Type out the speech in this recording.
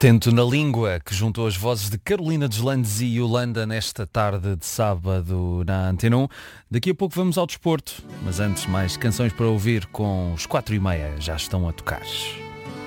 Tento na Língua, que juntou as vozes de Carolina Deslandes e Yolanda nesta tarde de sábado na Antena 1. Daqui a pouco vamos ao desporto, mas antes mais canções para ouvir com os 4:30 já estão a tocar.